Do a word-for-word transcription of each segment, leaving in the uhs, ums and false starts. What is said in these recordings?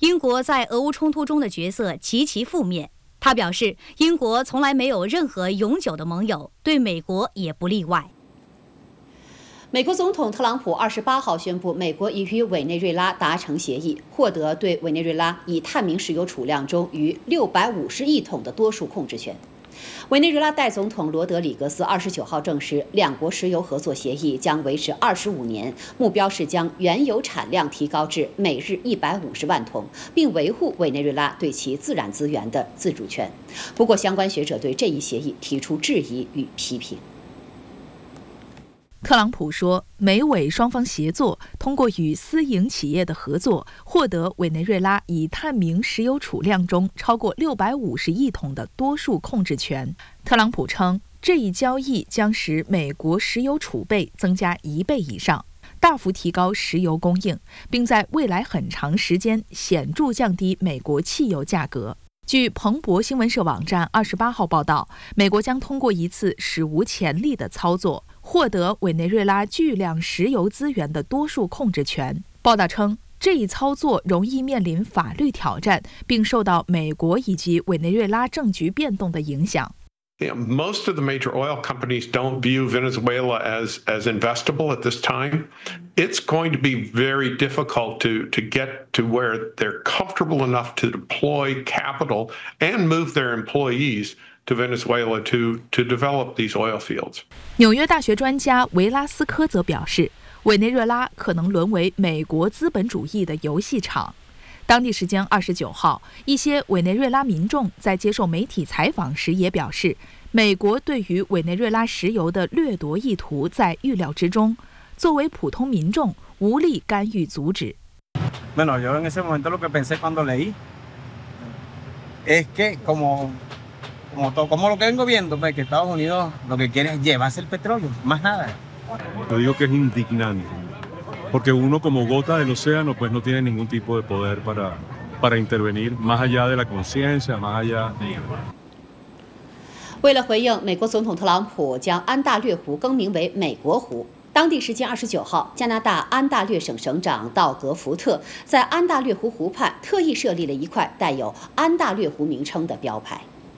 英国在俄乌冲突中的角色极其负面。他表示，英国从来没有任何永久的盟友，对美国也不例外。 美国总统特朗普二十八号宣布，美国已与委内瑞拉达成协议，获得对委内瑞拉已探明石油储量中逾六百五十亿桶的多数控制权。委内瑞拉代总统罗德里格斯二十九号证实，两国石油合作协议将维持二十五年，目标是将原油产量提高至每日一百五十万桶，并维护委内瑞拉对其自然资源的自主权。不过，相关学者对这一协议提出质疑与批评。 特朗普说，美委双方协作，通过与私营企业的合作，获得委内瑞拉已探明石油储量中超过六百五十亿桶的多数控制权。特朗普称，这一交易将使美国石油储备增加一倍以上，大幅提高石油供应，并在未来很长时间显著降低美国汽油价格。据彭博新闻社网站二十八号报道，美国将通过一次史无前例的操作，获得委内瑞拉巨量石油资源的多数控制权。报道称，这一操作容易面临法律挑战，并受到美国以及委内瑞拉政局变动的影响。 Yeah, most of the major oil companies don't view Venezuela as, as investable at this time. It's going to be very difficult to, to get to where they're comfortable enough to deploy capital and move their employees to Venezuela to, to develop these oil fields. 纽约大学专家维拉斯科则表示，委内瑞拉可能沦为美国资本主义的游戏场。当地时间二十九号，一些委内瑞拉民众在接受媒体采访时也表示，美国对于委内瑞拉石油的掠夺意图在预料之中，作为普通民众无力干预阻止。 Bueno, yo en ese momento lo que pensé cuando leí es que como como todo como lo que vengo viendo, pues que Estados Unidos lo que quiere es llevarse el petróleo, más nada. Yo digo que es indignante. Porque uno como gota del océano pues no tiene ningún tipo de poder para, para intervenir más allá de la conciencia, más allá de... 为了回应美国总统特朗普将安大略湖更名为美国湖，当地时间二十九号，加拿大安大略省省长道格福特在安大略湖湖畔特意设立了一块带有安大略湖名称的标牌。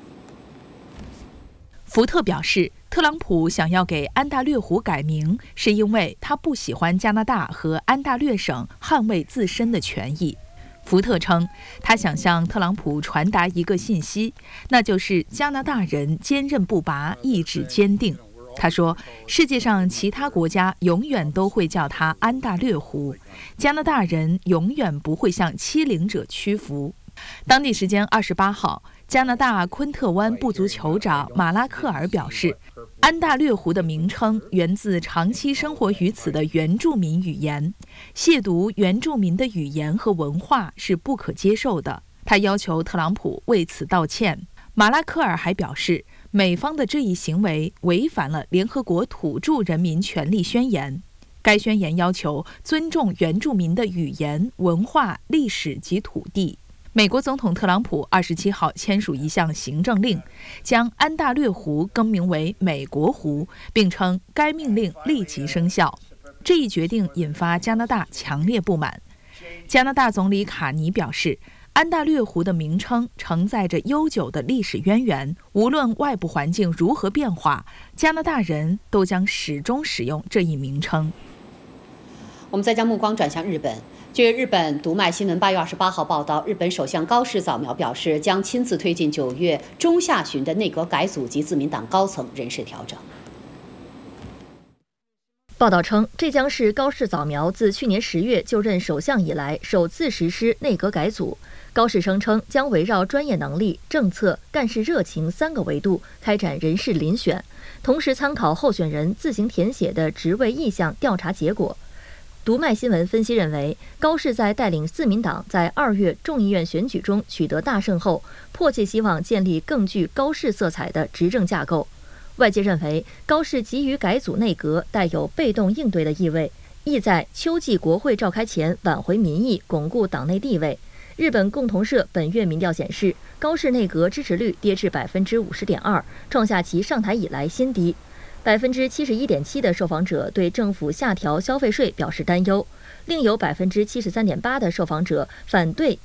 福特表示，特朗普想要给安大略湖改名，是因为他不喜欢加拿大和安大略省捍卫自身的权益。福特称，他想向特朗普传达一个信息，那就是加拿大人坚韧不拔，意志坚定。他说，世界上其他国家永远都会叫它安大略湖，加拿大人永远不会向欺凌者屈服。当地时间二十八号，加拿大昆特湾部族酋长马拉克尔表示，安大略湖的名称源自长期生活于此的原住民语言，亵渎原住民的语言和文化是不可接受的。他要求特朗普为此道歉。马拉克尔还表示，美方的这一行为违反了联合国土著人民权利宣言。该宣言要求尊重原住民的语言、文化、历史及土地。美国总统特朗普二十七号签署一项行政令，将安大略湖更名为美国湖，并称该命令立即生效。这一决定引发加拿大强烈不满。加拿大总理卡尼表示，安大略湖的名称承载着悠久的历史渊源，无论外部环境如何变化，加拿大人都将始终使用这一名称。 我们再将目光转向日本。据日本读卖新闻八月二十八号报道，日本首相高市早苗表示，将亲自推进九月中下旬的内阁改组及自民党高层人事调整。 报道称，这将是高市早苗自去年十月就任首相以来首次实施内阁改组。高市声称，将围绕专业能力、政策、干事热情三个维度开展人事遴选，同时参考候选人自行填写的职位意向调查结果。读卖新闻分析认为，高市在带领自民党在二月众议院选举中取得大胜后，迫切希望建立更具高市色彩的执政架构。外界认为，高市急于改组内阁，带有被动应对的意味，意在秋季国会召开前挽回民意，巩固党内地位。日本共同社本月民调显示，高市内阁支持率跌至百分之五十点二，创下其上台以来新低。百分之七十一点七的受访者对政府下调消费税表示担忧，另有百分之七十三点八的受访者反对